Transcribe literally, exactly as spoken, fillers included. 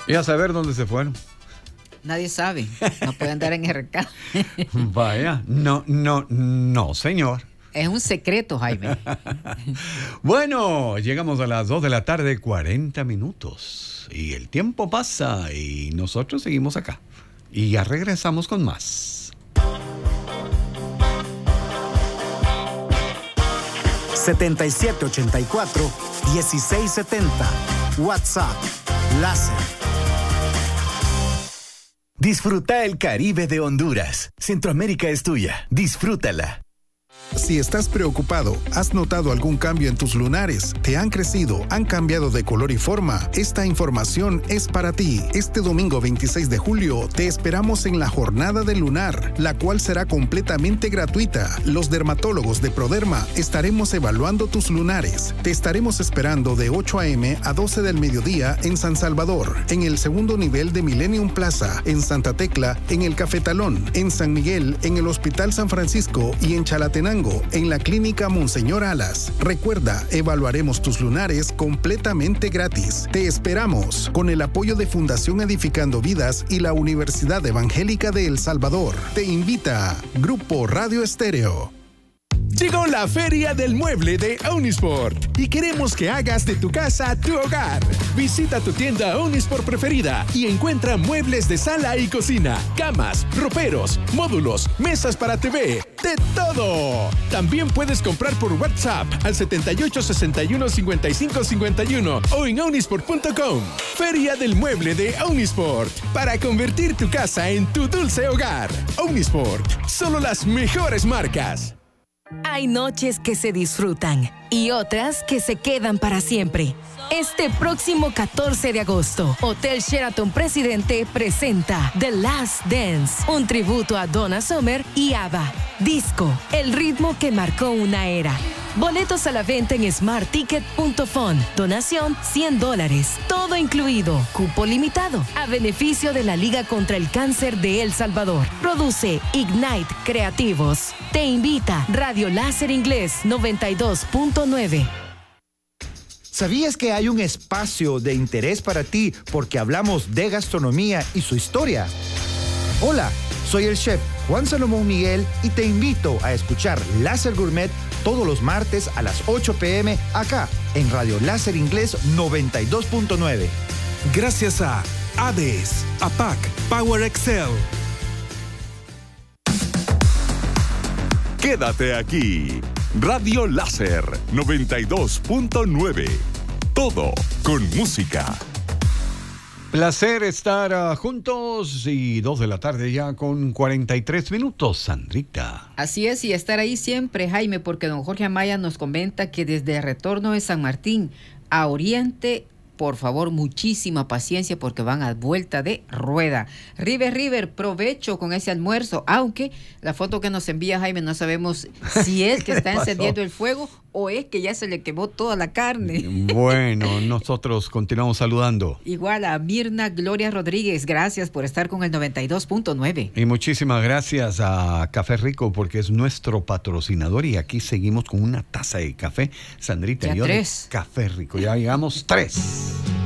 Y a saber dónde se fueron. Nadie sabe, no puede andar en R K. Vaya, no, no, no, señor. Es un secreto, Jaime. Bueno, llegamos a las dos de la tarde, cuarenta minutos. Y el tiempo pasa y nosotros seguimos acá. Y ya regresamos con más. setenta y siete ochenta y cuatro, dieciséis setenta. WhatsApp. Láser. Disfruta el Caribe de Honduras. Centroamérica es tuya. Disfrútala. Si estás preocupado, has notado algún cambio en tus lunares, te han crecido, han cambiado de color y forma, esta información es para ti. Este domingo veintiséis de julio te esperamos en la Jornada del Lunar, la cual será completamente gratuita. Los dermatólogos de Proderma estaremos evaluando tus lunares. Te estaremos esperando de ocho a eme a doce del mediodía en San Salvador, en el segundo nivel de Millennium Plaza, en Santa Tecla, en el Cafetalón, en San Miguel, en el Hospital San Francisco y en Chalatenango, en la Clínica Monseñor Alas. Recuerda, evaluaremos tus lunares completamente gratis. Te esperamos con el apoyo de Fundación Edificando Vidas y la Universidad Evangélica de El Salvador. Te invita Grupo Radio Estéreo. Llegó la Feria del Mueble de Omnisport y queremos que hagas de tu casa tu hogar. Visita tu tienda Omnisport preferida y encuentra muebles de sala y cocina, camas, roperos, módulos, mesas para T V, de todo. También puedes comprar por WhatsApp al setenta y ocho sesenta y uno cincuenta y cinco cincuenta y uno o en omnisport punto com. Feria del Mueble de Omnisport para convertir tu casa en tu dulce hogar. Omnisport, solo las mejores marcas. Hay noches que se disfrutan y otras que se quedan para siempre. Este próximo catorce de agosto, Hotel Sheraton Presidente presenta The Last Dance, un tributo a Donna Summer y ABBA. Disco, el ritmo que marcó una era. Boletos a la venta en smart ticket punto fun. Donación cien dólares. Todo incluido. Cupo limitado. A beneficio de la Liga contra el Cáncer de El Salvador. Produce Ignite Creativos. Te invita Radio Láser Inglés noventa y dos punto nueve. ¿Sabías que hay un espacio de interés para ti porque hablamos de gastronomía y su historia? Hola, soy el chef Juan Salomón Miguel y te invito a escuchar Láser Gourmet todos los martes a las ocho pe eme acá en Radio Láser Inglés noventa y dos punto nueve. Gracias a A D E S, A P A C, Power Excel. Quédate aquí. Radio Láser noventa y dos punto nueve. Todo con música. Placer estar uh, juntos y dos de la tarde ya con cuarenta y tres minutos, Sandrita. Así es, y estar ahí siempre, Jaime, porque don Jorge Amaya nos comenta que desde el retorno de San Martín a Oriente, por favor, muchísima paciencia porque van a vuelta de rueda. River, River, provecho con ese almuerzo, aunque la foto que nos envía Jaime no sabemos si es que está encendiendo el fuego o es que ya se le quemó toda la carne. Bueno, nosotros continuamos saludando. Igual a Mirna Gloria Rodríguez, gracias por estar con el noventa y dos punto nueve. Y muchísimas gracias a Café Rico porque es nuestro patrocinador y aquí seguimos con una taza de café, Sandrita. Ya y yo tres. De Café Rico, ya llegamos tres.